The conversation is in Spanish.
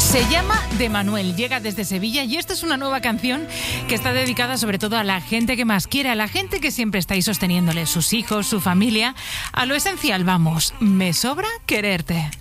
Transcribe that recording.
Se llama De Manuel, llega desde Sevilla y esta es una nueva canción que está dedicada sobre todo a la gente que más quiere, a la gente que siempre está ahí sosteniéndole, sus hijos, su familia. A lo esencial, vamos, me sobra quererte.